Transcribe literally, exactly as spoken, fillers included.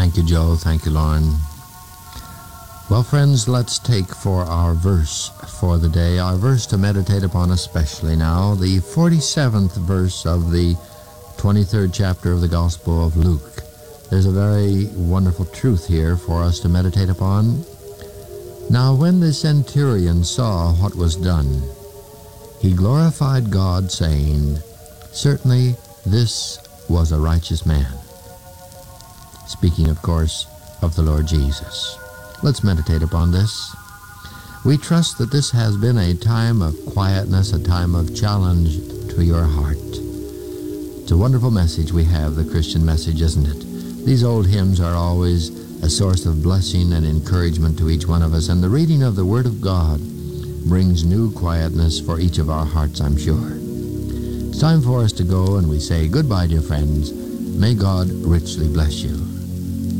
Thank you, Joe. Thank you, Lauren. Well, friends, let's take for our verse for the day, our verse to meditate upon especially now, the forty-seventh verse of the twenty-third chapter of the Gospel of Luke. There's a very wonderful truth here for us to meditate upon. Now, when the centurion saw what was done, he glorified God, saying, "Certainly this was a righteous man." Speaking, of course, of the Lord Jesus. Let's meditate upon this. We trust that this has been a time of quietness, a time of challenge to your heart. It's a wonderful message we have, the Christian message, isn't it? These old hymns are always a source of blessing and encouragement to each one of us, and the reading of the Word of God brings new quietness for each of our hearts, I'm sure. It's time for us to go, and we say goodbye, dear friends. May God richly bless you.